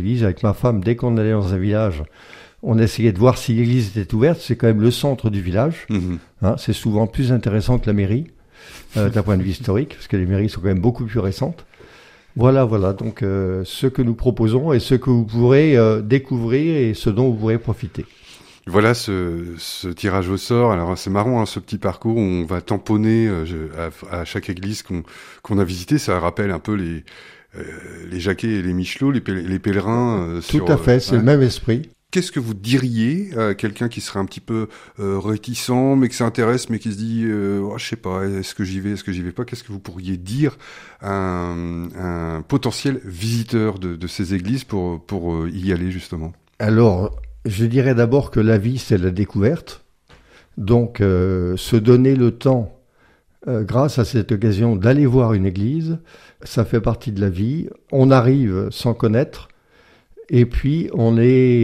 églises. Avec ma femme, dès qu'on allait dans un village, on essayait de voir si l'église était ouverte. C'est quand même le centre du village. C'est souvent plus intéressant que la mairie, d'un point de vue historique, parce que les mairies sont quand même beaucoup plus récentes. Voilà, donc ce que nous proposons et ce que vous pourrez découvrir et ce dont vous pourrez profiter. Voilà ce tirage au sort. Alors c'est marrant, ce petit parcours où on va tamponner à chaque église qu'on a visité. Ça rappelle un peu les Jacquet et les Michelots, les pèlerins. Tout à fait, c'est le même esprit. Qu'est-ce que vous diriez à quelqu'un qui serait un petit peu réticent, mais que ça intéresse, mais qui se dit je sais pas, est-ce que j'y vais pas? Qu'est-ce que vous pourriez dire à un potentiel visiteur de ces églises pour y aller justement? Alors, je dirais d'abord que la vie, c'est la découverte. Donc, se donner le temps, grâce à cette occasion, d'aller voir une église, ça fait partie de la vie. On arrive sans connaître. Et puis, on a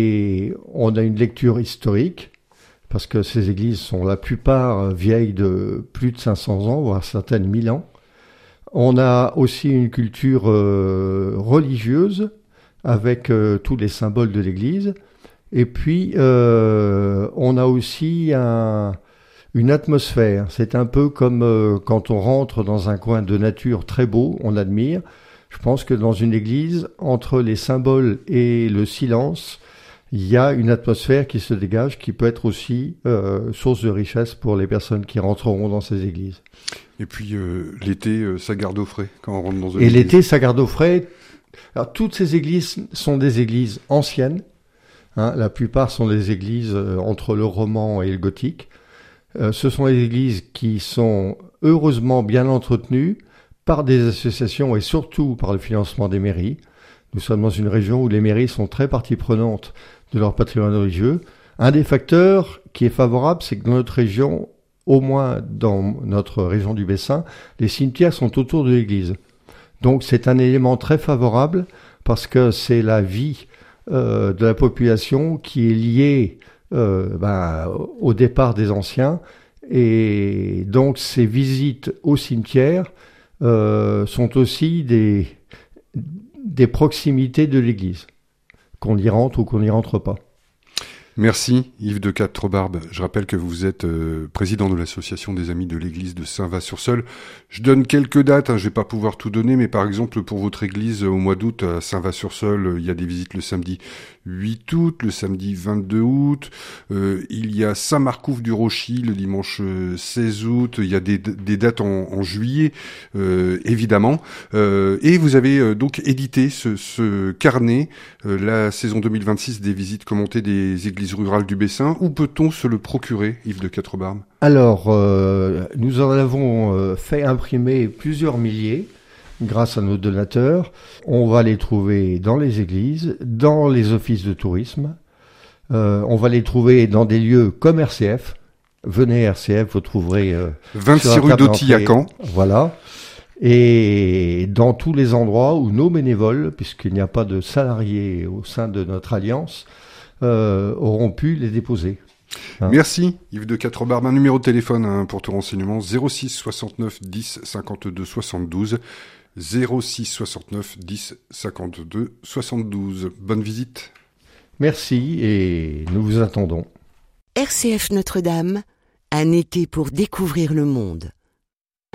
une lecture historique, parce que ces églises sont la plupart vieilles de plus de 500 ans, voire certaines 1000 ans. On a aussi une culture religieuse, avec tous les symboles de l'église. Et puis, on a aussi une atmosphère. C'est un peu comme quand on rentre dans un coin de nature très beau, on admire. Je pense que dans une église, entre les symboles et le silence, il y a une atmosphère qui se dégage, qui peut être aussi source de richesse pour les personnes qui rentreront dans ces églises. Et puis, l'été, ça garde au frais quand on rentre dans une église. Et l'été, ça garde au frais. Alors, toutes ces églises sont des églises anciennes. La plupart sont des églises entre le roman et le gothique. Ce sont des églises qui sont heureusement bien entretenues par des associations et surtout par le financement des mairies. Nous sommes dans une région où les mairies sont très partie prenante de leur patrimoine religieux. Un des facteurs qui est favorable, c'est que dans notre région, au moins dans notre région du Bessin, les cimetières sont autour de l'église. Donc c'est un élément très favorable parce que c'est la vie de la population qui est liée au départ des anciens. Et donc ces visites au cimetière sont aussi des proximités de l'église, qu'on y rentre ou qu'on n'y rentre pas. Merci Yves de Quatrebarbe. Je rappelle que vous êtes président de l'association des Amis de l'église de Saint-Va-sur-Seulles. Je donne quelques dates, je vais pas pouvoir tout donner, mais par exemple pour votre église au mois d'août à Saint-Va-sur-Seulles, il y a des visites le samedi 8 août, le samedi 22 août, il y a Saint-Marcouf-du-Rochy le dimanche 16 août, il y a des dates en juillet évidemment, et vous avez donc édité ce carnet, la saison 2026 des visites commentées des églises rurales du Bessin. Où peut-on se le procurer, Yves de Quatrebarbe? Alors, nous en avons fait imprimer plusieurs milliers grâce à nos donateurs. On va les trouver dans les églises, dans les offices de tourisme. On va les trouver dans des lieux comme RCF. Venez RCF, vous trouverez 26 rue d'Autillacan. Voilà. Et dans tous les endroits où nos bénévoles, puisqu'il n'y a pas de salariés au sein de notre alliance, auront pu les déposer. Merci Yves de Quatrebarbe. Un numéro de téléphone pour tout renseignement, 06 69 10 52 72. 06 69 10 52 72. Bonne visite. Merci et nous vous attendons. RCF Notre-Dame, un été pour découvrir le monde.